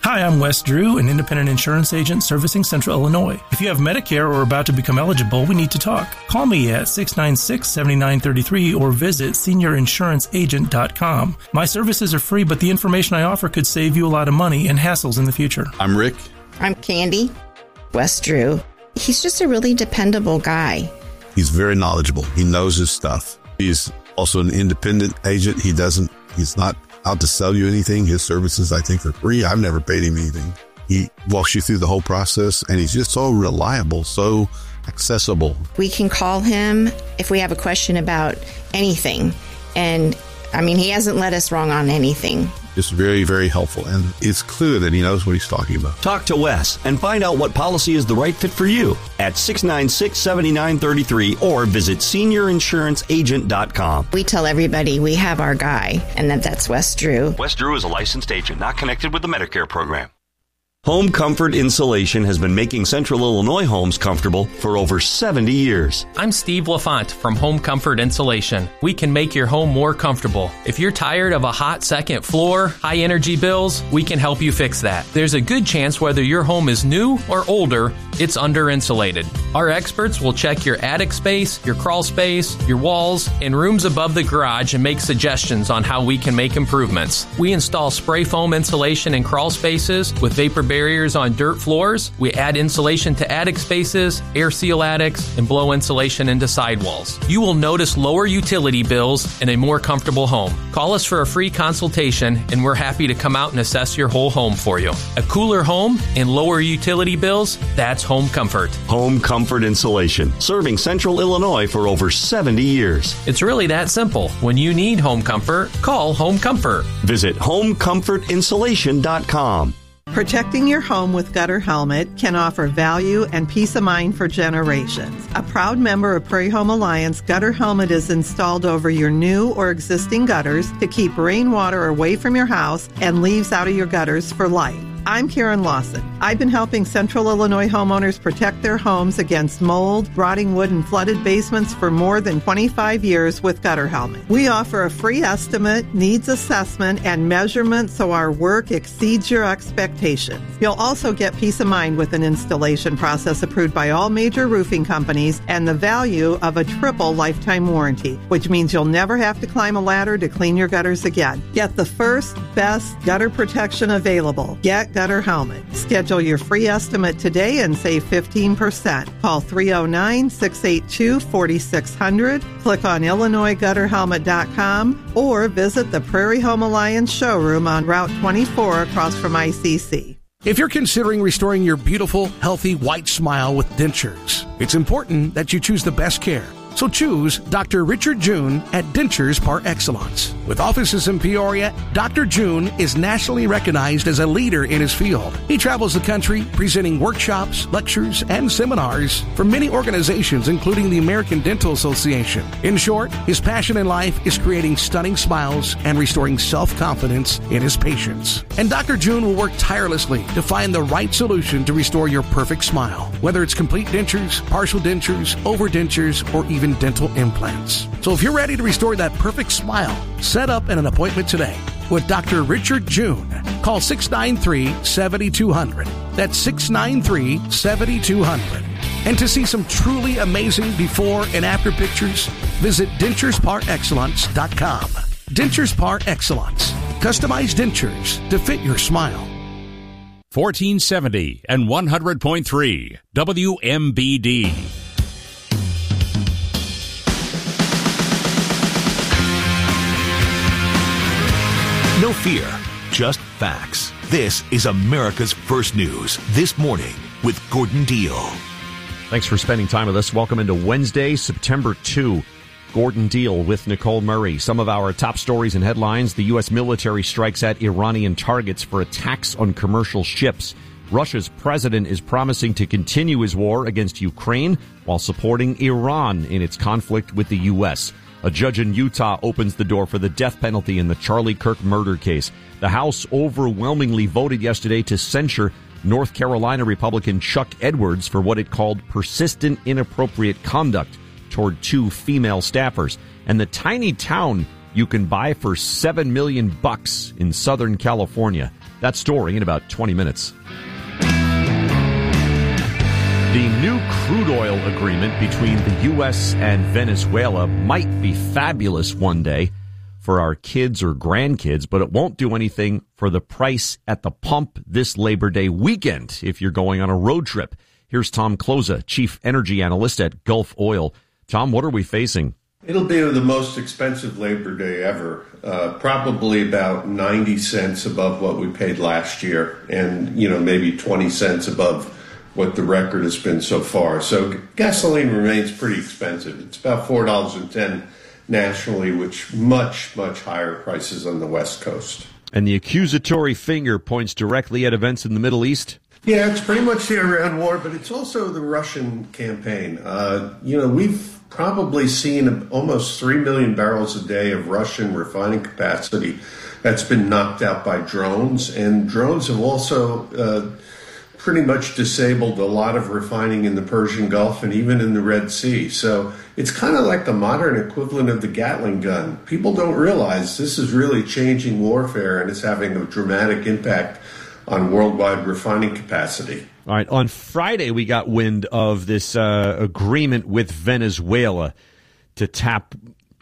Hi, I'm Wes Drew, an independent insurance agent servicing Central Illinois. If you have Medicare or are about to become eligible, we need to talk. Call me at 696-7933 or visit seniorinsuranceagent.com. My services are free, but the information I offer could save you a lot of money and hassles in the future. I'm Rick. I'm Candy. Wes Drew. He's just a really dependable guy. He's very knowledgeable. He knows his stuff. He's also an independent agent. He's not out to sell you anything. His services, I think, are free. I've never paid him anything. He walks you through the whole process, and he's just so reliable, so accessible. We can call him if we have a question about anything. And, he hasn't led us wrong on anything. It's very, very helpful, and it's clear that he knows what he's talking about. Talk to Wes and find out what policy is the right fit for you at 696-7933 or visit seniorinsuranceagent.com. We tell everybody we have our guy, and that's Wes Drew. Wes Drew is a licensed agent, not connected with the Medicare program. Home Comfort Insulation has been making Central Illinois homes comfortable for over 70 years. I'm Steve LaFont from Home Comfort Insulation. We can make your home more comfortable. If you're tired of a hot second floor, high energy bills, we can help you fix that. There's a good chance whether your home is new or older, it's under insulated. Our experts will check your attic space, your crawl space, your walls, and rooms above the garage and make suggestions on how we can make improvements. We install spray foam insulation in crawl spaces with vapor barriers on dirt floors. We add insulation to attic spaces, air seal attics, and blow insulation into sidewalls. You will notice lower utility bills and a more comfortable home. Call us for a free consultation, and we're happy to come out and assess your whole home for you. A cooler home and lower utility bills, that's Home Comfort. Home Comfort Insulation, serving Central Illinois for over 70 years. It's really that simple. When you need home comfort, call Home Comfort. Visit homecomfortinsulation.com. Protecting your home with Gutter Helmet can offer value and peace of mind for generations. A proud member of Prairie Home Alliance, Gutter Helmet is installed over your new or existing gutters to keep rainwater away from your house and leaves out of your gutters for life. I'm Karen Lawson. I've been helping Central Illinois homeowners protect their homes against mold, rotting wood, and flooded basements for more than 25 years with Gutter Helmet. We offer a free estimate, needs assessment, and measurement so our work exceeds your expectations. You'll also get peace of mind with an installation process approved by all major roofing companies and the value of a triple lifetime warranty, which means you'll never have to climb a ladder to clean your gutters again. Get the first, best gutter protection available. Get Gutter Helmet. Schedule your free estimate today and save 15%. Call 309-682-4600. Click on IllinoisGutterHelmet.com or visit the Prairie Home Alliance showroom on Route 24 across from ICC. If you're considering restoring your beautiful, healthy, white smile with dentures, it's important that you choose the best care. So choose Dr. Richard June at Dentures Par Excellence. With offices in Peoria, Dr. June is nationally recognized as a leader in his field. He travels the country presenting workshops, lectures, and seminars for many organizations, including the American Dental Association. In short, his passion in life is creating stunning smiles and restoring self-confidence in his patients. And Dr. June will work tirelessly to find the right solution to restore your perfect smile, whether it's complete dentures, partial dentures, overdentures, or even dental implants. So if you're ready to restore that perfect smile, set up an appointment today with Dr. Richard June. Call 693-7200. That's 693-7200. And to see some truly amazing before and after pictures, visit DenturesParExcellence.com. Dentures Par Excellence. Customized dentures to fit your smile. 1470 and 100.3 WMBD. No fear, just facts. This is America's First News This Morning with Gordon Deal. Thanks for spending time with us. Welcome into Wednesday, September 2. Gordon Deal with Nicole Murray. Some of our top stories and headlines. The U.S. military strikes at Iranian targets for attacks on commercial ships. Russia's president is promising to continue his war against Ukraine while supporting Iran in its conflict with the U.S. A judge in Utah opens the door for the death penalty in the Charlie Kirk murder case. The House overwhelmingly voted yesterday to censure North Carolina Republican Chuck Edwards for what it called persistent inappropriate conduct toward two female staffers. And the tiny town you can buy for $7 million in Southern California That story in about 20 minutes. The new crude oil agreement between the U.S. and Venezuela might be fabulous one day for our kids or grandkids, but it won't do anything for the price at the pump this Labor Day weekend if you're going on a road trip. Here's Tom Kloza, Chief Energy Analyst at Gulf Oil. Tom, what are we facing? It'll be the most expensive Labor Day ever, probably about 90 cents above what we paid last year and, maybe 20 cents above what the record has been so far. So gasoline remains pretty expensive. It's about $4.10 nationally, which much higher prices on the West Coast. And the accusatory finger points directly at events in the Middle East? Yeah, it's pretty much the Iran war, but it's also the Russian campaign. We've probably seen almost 3 million barrels a day of Russian refining capacity that's been knocked out by drones. And drones have also pretty much disabled a lot of refining in the Persian Gulf and even in the Red Sea. So it's kind of like the modern equivalent of the Gatling gun. People don't realize this is really changing warfare and it's having a dramatic impact on worldwide refining capacity. All right. On Friday, we got wind of this agreement with Venezuela to tap,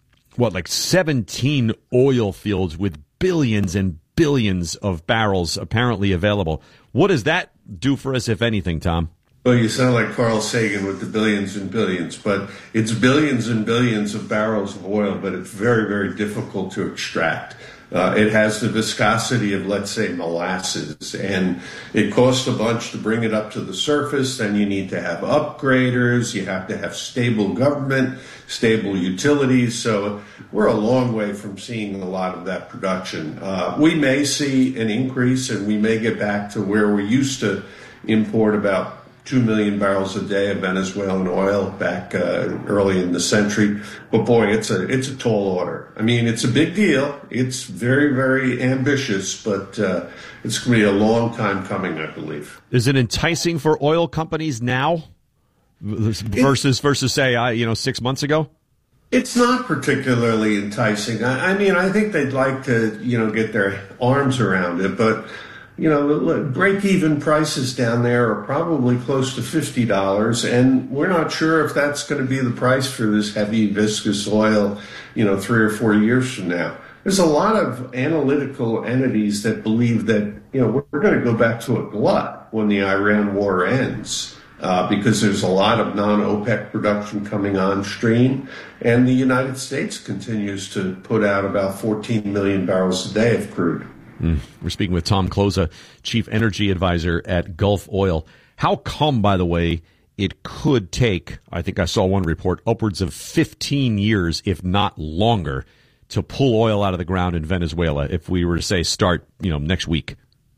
17 oil fields with billions and billions of barrels apparently available. What does that do for us, if anything, Tom? Well, you sound like Carl Sagan with the billions and billions, but it's billions and billions of barrels of oil, but it's very, very difficult to extract. It has the viscosity of, let's say, molasses, and it costs a bunch to bring it up to the surface. Then you need to have upgraders. You have to have stable government, stable utilities. So we're a long way from seeing a lot of that production. We may see an increase, and we may get back to where we used to import about 2 million barrels a day of Venezuelan oil back early in the century. But boy, it's a tall order. I mean, it's a big deal. It's very, very ambitious, but it's going to be a long time coming, I believe. Is it enticing for oil companies now versus say, 6 months ago? It's not particularly enticing. I mean, I think they'd like to, get their arms around it, but break-even prices down there are probably close to $50, and we're not sure if that's going to be the price for this heavy, viscous oil, 3 or 4 years from now. There's a lot of analytical entities that believe that, we're going to go back to a glut when the Iran war ends, because there's a lot of non-OPEC production coming on stream, and the United States continues to put out about 14 million barrels a day of crude. We're speaking with Tom Kloza, Chief Energy Advisor at Gulf Oil. How come, by the way, it could take, I think I saw one report, upwards of 15 years, if not longer, to pull oil out of the ground in Venezuela, if we were to say start, next week?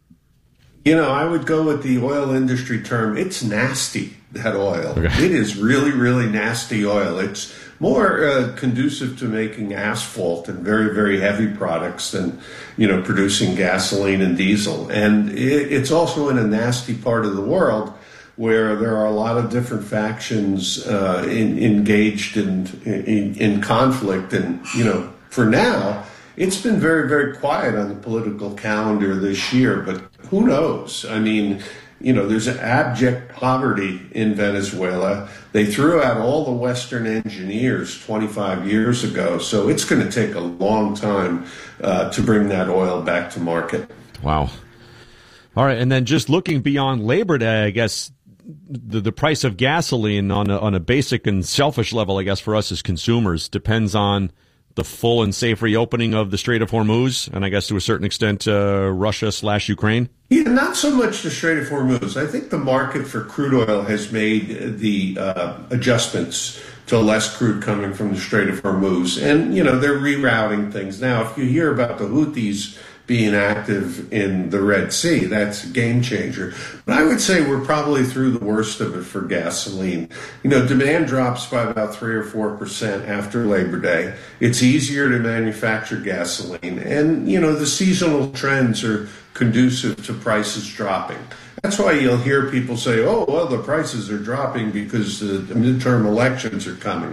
I would go with the oil industry term. It's nasty, that oil. Okay. It is really, really nasty oil. It's more conducive to making asphalt and very, very heavy products than, producing gasoline and diesel. And it's also in a nasty part of the world where there are a lot of different factions engaged in conflict. And, for now, it's been very, very quiet on the political calendar this year, but who knows? I mean, there's an abject poverty in Venezuela. They threw out all the Western engineers 25 years ago, so it's going to take a long time to bring that oil back to market. Wow. All right, and then just looking beyond Labor Day, I guess the price of gasoline on a basic and selfish level, I guess, for us as consumers depends on the full and safe reopening of the Strait of Hormuz, and I guess to a certain extent, Russia/Ukraine? Yeah, not so much the Strait of Hormuz. I think the market for crude oil has made the adjustments to less crude coming from the Strait of Hormuz. And, they're rerouting things. Now, if you hear about the Houthis being active in the Red Sea, that's a game changer. But I would say we're probably through the worst of it for gasoline. Demand drops by about 3 or 4% after Labor Day. It's easier to manufacture gasoline. And, the seasonal trends are conducive to prices dropping. That's why you'll hear people say, the prices are dropping because the midterm elections are coming.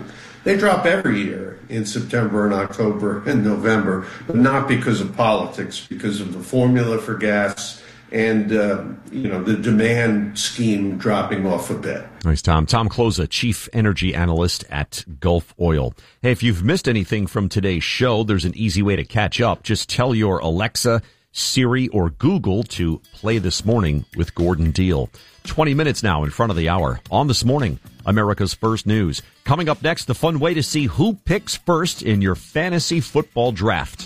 They drop every year in September and October and November, but not because of politics, because of the formula for gas and, the demand scheme dropping off a bit. Nice, Tom. Tom Closa, Chief Energy Analyst at Gulf Oil. Hey, if you've missed anything from today's show, there's an easy way to catch up. Just tell your Alexa, Siri, or Google to play This Morning with Gordon Deal. 20 minutes now in front of the hour on This Morning, America's First News. Coming up next, the fun way to see who picks first in your fantasy football draft.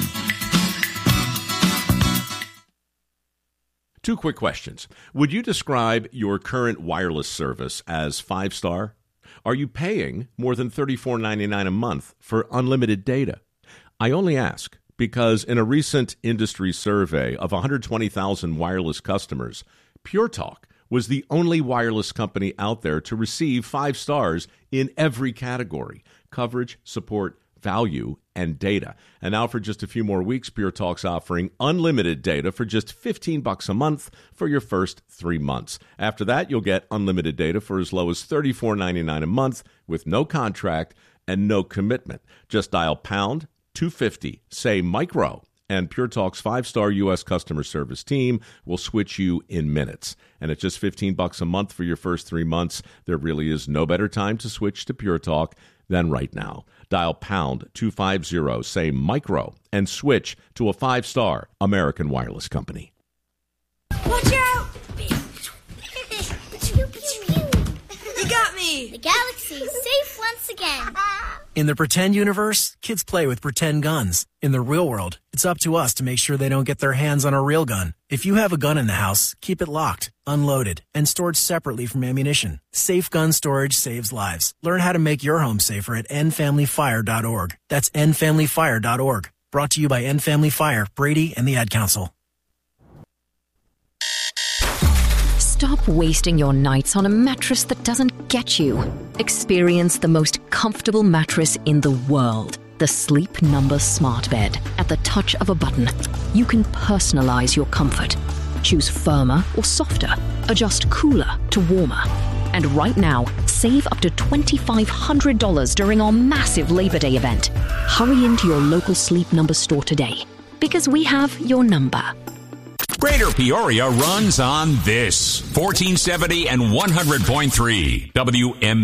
2 quick questions. Would you describe your current wireless service as 5-star? Are you paying more than $34.99 a month for unlimited data? I only ask because in a recent industry survey of 120,000 wireless customers, Pure Talk was the only wireless company out there to receive 5 stars in every category: coverage, support, value, and data. And now for just a few more weeks, Pure Talk's offering unlimited data for just $15 a month for your first 3 months. After that, you'll get unlimited data for as low as $34.99 a month with no contract and no commitment. Just dial pound 250, say micro, and Pure Talk's 5-star U.S. customer service team will switch you in minutes. And at just $15 a month for your first 3 months, there really is no better time to switch to Pure Talk than right now. Dial pound 250, say micro, and switch to a 5-star American wireless company. Watch out! You got me! The galaxy's safe once again. In the pretend universe, kids play with pretend guns. In the real world, it's up to us to make sure they don't get their hands on a real gun. If you have a gun in the house, keep it locked, unloaded, and stored separately from ammunition. Safe gun storage saves lives. Learn how to make your home safer at endfamilyfire.org. That's endfamilyfire.org. Brought to you by End Family Fire, Brady, and the Ad Council. Stop wasting your nights on a mattress that doesn't get you. Experience the most comfortable mattress in the world. The Sleep Number Smart Bed. At the touch of a button, you can personalize your comfort. Choose firmer or softer. Adjust cooler to warmer. And right now, save up to $2,500 during our massive Labor Day event. Hurry into your local Sleep Number store today, because we have your number. Greater Peoria runs on this. 1470 and 100.3 WM.